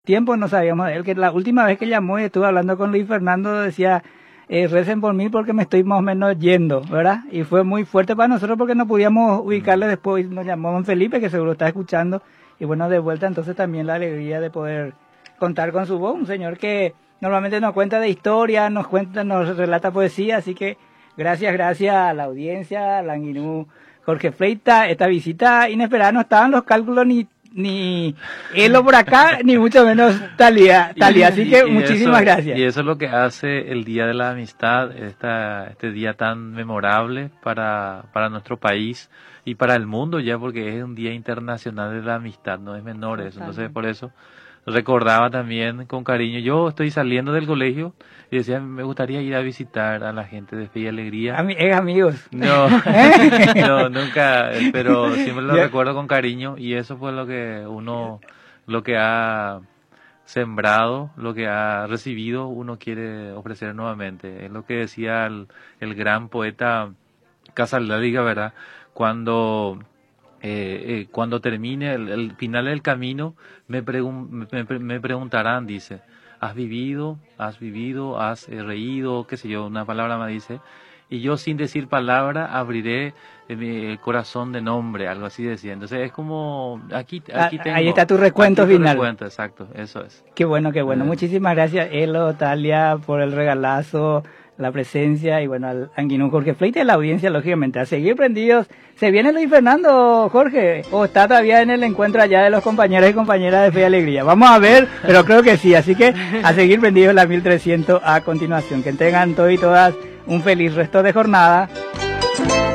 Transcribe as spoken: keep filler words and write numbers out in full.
Tiempo no sabíamos de él, que la última vez que llamó y estuve hablando con Luis Fernando decía, eh, recen por mí porque me estoy más o menos yendo, ¿verdad? Y fue muy fuerte para nosotros porque no podíamos ubicarle después, nos llamó don Felipe, que seguro está escuchando, y bueno, de vuelta entonces también la alegría de poder contar con su voz, un señor que normalmente nos cuenta de historia, nos cuenta, nos relata poesía, así que gracias, gracias a la audiencia, a Languinú, Jorge Fleita, esta visita inesperada, no estaban los cálculos ni ni Elo por acá, ni mucho menos Talía, Talía. Así que y, y muchísimas eso, gracias. Y eso es lo que hace el Día de la Amistad, esta, este día tan memorable para, para nuestro país y para el mundo ya, porque es un Día Internacional de la Amistad, no es menor eso. Entonces, por eso recordaba también con cariño. Yo estoy saliendo del colegio y decía, me gustaría ir a visitar a la gente de Fe y Alegría. Ami ¿Es amigos? No, no, nunca, pero siempre lo recuerdo con cariño y eso fue lo que uno, lo que ha sembrado, lo que ha recibido, uno quiere ofrecer nuevamente. Es lo que decía el, el gran poeta Casaldáliga, ¿verdad? Cuando... Eh, eh, cuando termine el, el final del camino me, pregun me, me preguntarán, dice, ¿has vivido? ¿Has vivido? ¿Has eh, reído? ¿Qué sé yo? Una palabra me dice. Y yo sin decir palabra abriré eh, mi corazón de nombre, algo así decía. Entonces es como, aquí, aquí tengo. Ahí está tu recuento aquí final. Tu recuento, exacto, eso es. Qué bueno, qué bueno. Eh. Muchísimas gracias, Elo, Talia, por el regalazo, la presencia y bueno, al Anguinú Jorge Fleita y a la audiencia, lógicamente, a seguir prendidos. ¿Se viene Luis Fernando, Jorge? ¿O está todavía en el encuentro allá de los compañeros y compañeras de Fe y Alegría? Vamos a ver, pero creo que sí, así que a seguir prendidos en la mil trescientos a continuación. Que tengan todos y todas un feliz resto de jornada.